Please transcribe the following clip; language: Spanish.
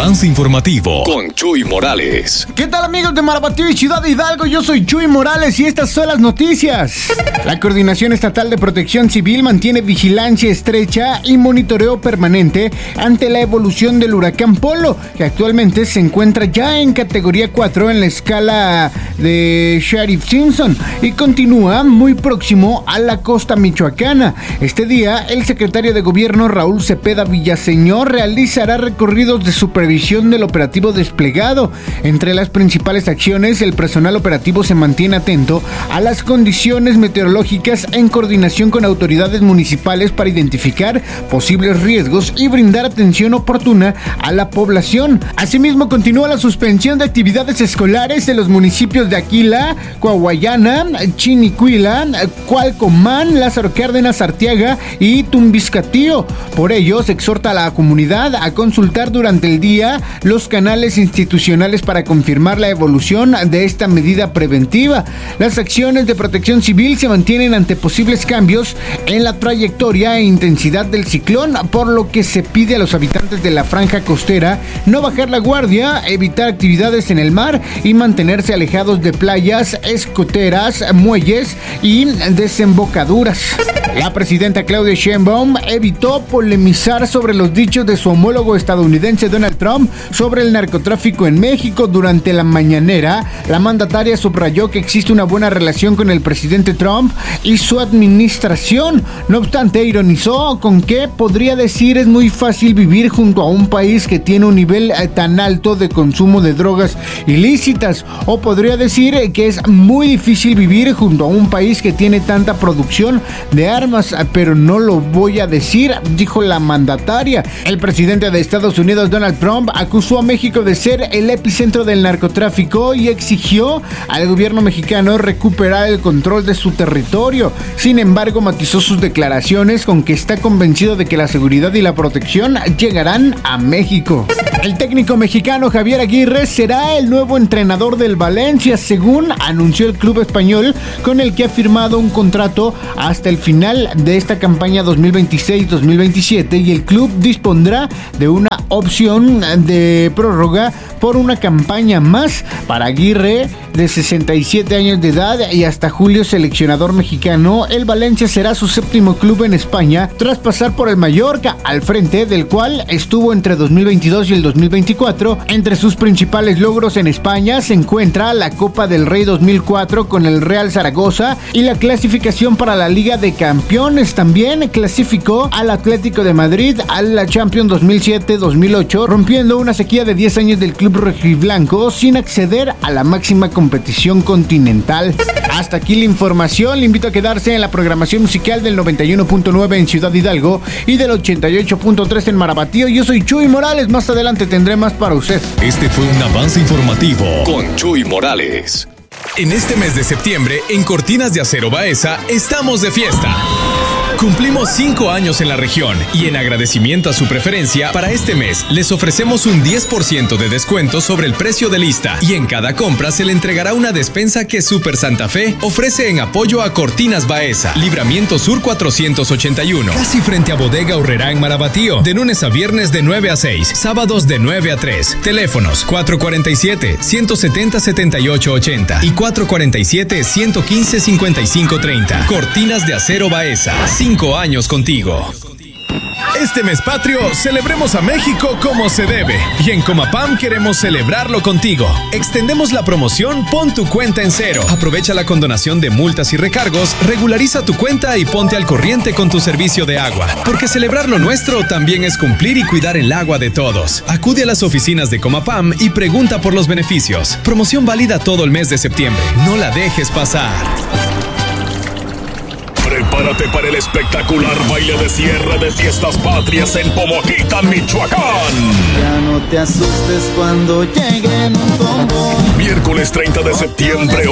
avance informativo con Chuy Morales. ¿Qué tal, amigos de Marabatío y Ciudad de Hidalgo? Yo soy Chuy Morales y estas son las noticias. La Coordinación Estatal de Protección Civil mantiene vigilancia estrecha y monitoreo permanente ante la evolución del huracán Polo, que actualmente se encuentra ya en categoría 4 en la escala de Saffir-Simpson y continúa muy próximo a la costa michoacana. Este día, el secretario de Gobierno Raúl Cepeda Villaseñor realizará recorridos de supervisión del operativo desplegado. Entre las principales acciones, el personal operativo se mantiene atento a las condiciones meteorológicas en coordinación con autoridades municipales para identificar posibles riesgos y brindar atención oportuna a la población. Asimismo, continúa la suspensión de actividades escolares en los municipios de Aquila, Coahuayana, Chinicuila, Cualcomán, Lázaro Cárdenas, Arteaga y Tumbiscatío. Por ello, se exhorta a la comunidad a consultar durante el día los canales institucionales para confirmar la evolución de esta medida preventiva. Las acciones de protección civil se mantienen ante posibles cambios en la trayectoria e intensidad del ciclón, por lo que se pide a los habitantes de la franja costera no bajar la guardia, evitar actividades en el mar y mantenerse alejados de playas, escoteras, muelles y desembocaduras. La presidenta Claudia Sheinbaum evitó polemizar sobre los dichos de su homólogo estadounidense Donald Trump sobre el narcotráfico en México. Durante la mañanera, la mandataria subrayó que existe una buena relación con el presidente Trump y su administración. No obstante, ironizó con que podría decir es muy fácil vivir junto a un país que tiene un nivel tan alto de consumo de drogas ilícitas, o podría decir que es muy difícil vivir junto a un país que tiene tanta producción de armas, pero no lo voy a decir, dijo la mandataria. El presidente de Estados Unidos, Donald Trump, acusó a México de ser el epicentro del narcotráfico y exigió al gobierno mexicano recuperar el control de su territorio. Sin embargo, matizó sus declaraciones con que está convencido de que la seguridad y la protección llegarán a México. El técnico mexicano Javier Aguirre será el nuevo entrenador del Valencia, según anunció el club español, con el que ha firmado un contrato hasta el final de esta campaña 2026-2027, y el club dispondrá de una opción de prórroga por una campaña más. Para Aguirre, de 67 años de edad y hasta julio seleccionador mexicano, el Valencia será su séptimo club en España tras pasar por el Mallorca, al frente del cual estuvo entre 2022 y el 2024. Entre sus principales logros en España se encuentra la Copa del Rey 2004 con el Real Zaragoza y la clasificación para la Liga de Campeones. También clasificó al Atlético de Madrid a la Champions 2007-2008, rompiendo una sequía de 10 años del club rojiblanco sin acceder a la máxima competición continental. Hasta aquí la información. Le invito a quedarse en la programación musical del 91.9 en Ciudad Hidalgo y del 88.3 en Marabatío. Yo soy Chuy Morales. Más adelante tendré más para usted. Este fue un avance informativo con Chuy Morales. En este mes de septiembre, en Cortinas de Acero Baeza, estamos de fiesta. Cumplimos 5 años en la región y en agradecimiento a su preferencia, para este mes les ofrecemos un 10% de descuento sobre el precio de lista y en cada compra se le entregará una despensa que Super Santa Fe ofrece en apoyo a Cortinas Baeza, Libramiento Sur 481, casi frente a Bodega Aurrerá en Marabatío, de lunes a viernes de 9 a 6, sábados de 9 a 3. Teléfonos 447-170-7880 y 447-115-5530. Cortinas de Acero Baeza. 5 años contigo. Este mes patrio, celebremos a México como se debe. Y en Comapam queremos celebrarlo contigo. Extendemos la promoción Pon tu cuenta en cero. Aprovecha la condonación de multas y recargos, regulariza tu cuenta y ponte al corriente con tu servicio de agua. Porque celebrar lo nuestro también es cumplir y cuidar el agua de todos. Acude a las oficinas de Comapam y pregunta por los beneficios. Promoción válida todo el mes de septiembre. No la dejes pasar. Prepárate para el espectacular baile de cierre de Fiestas Patrias en Pomoquita, Michoacán. Ya no te asustes cuando lleguen un tombo. Miércoles 30 de septiembre,